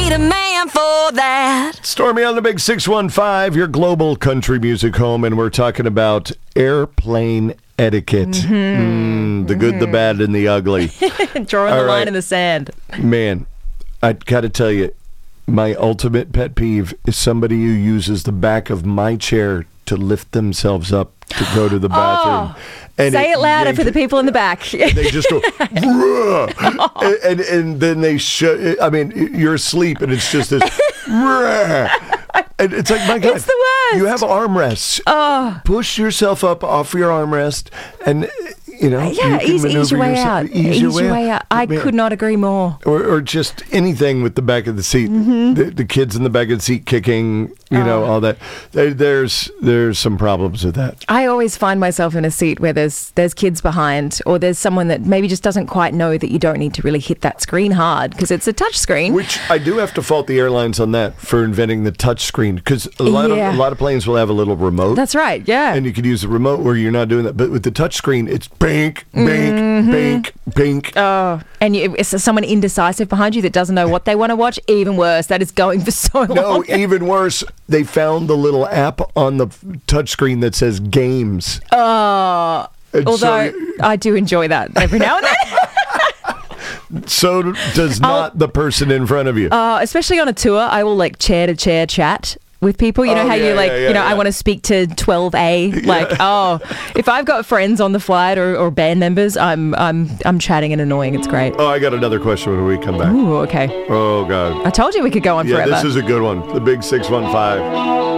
need a man for that. Stormy on the Big 615, your global country music home, and we're talking about airplane etiquette. The good, the bad, and the ugly. Drawing the line in the sand. Man, I got to tell you, my ultimate pet peeve is somebody who uses the back of my chair to lift themselves up to go to the bathroom. And Say it louder for the people in the back. They just go, and then they I mean, you're asleep, and it's just this, and it's like, my God, It's the worst. You have armrests. Push yourself up off your armrest, and you know, Yeah, you can ease your way yourself- out. Ease your way out. I Man. could not agree more. Or just anything with the back of the seat. The kids in the back of the seat kicking, you know, all that. There's some problems with that. I always find myself in a seat where there's kids behind, or there's someone that maybe just doesn't quite know that you don't need to really hit that screen hard because it's a touch screen. Which I do have to fault the airlines on that for inventing the touch screen, because a lot of planes will have a little remote. That's right, yeah. And you could use the remote where you're not doing that. But with the touch screen, it's bank, bank, bank. Oh, and it's someone indecisive behind you that doesn't know what they want to watch. Even worse, that is going for so long. No, even worse, they found the little app on the touchscreen that says games. Oh, And although I do enjoy that every now and then. So does not the person in front of you. Especially on a tour, I will like chair to chair chat with people. You know how you like, I want to speak to 12A. Like, if I've got friends on the flight or band members, I'm chatting and annoying. It's great. Oh, I got another question when we come back. Ooh, okay. Oh, God. I told you we could go on Yeah, forever. this is a good one. The Big 615.